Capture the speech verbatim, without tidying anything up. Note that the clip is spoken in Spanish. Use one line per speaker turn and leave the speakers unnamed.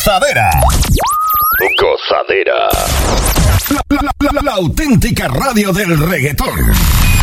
Gozadera. Gozadera. La, la, la, la, la auténtica radio del reggaetón.